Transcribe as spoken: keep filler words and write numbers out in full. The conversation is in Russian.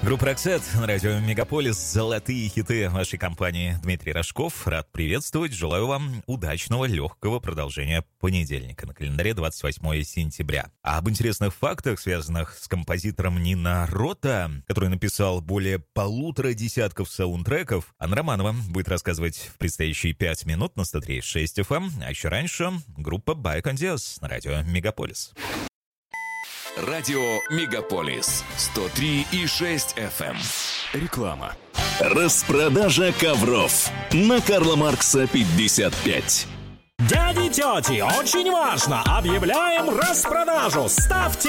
Группа «Роксет» на радио «Мегаполис». Золотые хиты вашей компании. Дмитрий Рожков. Рад приветствовать. Желаю вам удачного, легкого продолжения понедельника. На календаре двадцать восьмое сентября. А об интересных фактах, связанных с композитором Нино Рота, который написал более полутора десятков саундтреков, Анна Романова будет рассказывать в предстоящие пять минут на сто три и шесть эф эм. А еще раньше группа «Байк энд Диас» на радио «Мегаполис». Радио «Мегаполис» сто три и шесть эф эм. Реклама. Распродажа ковров на Карла Маркса пятьдесят пять. Дяди, тети, очень важно! Объявляем распродажу! Ставьте